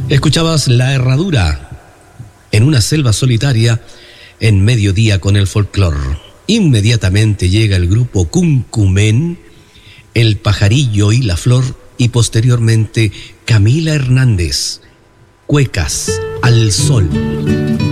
Escuchabas La Herradura en una selva solitaria en mediodía con el folclor. Inmediatamente llega el grupo Cumcumén, El Pajarillo y la Flor, y posteriormente Camila Hernández, Cuecas al Sol.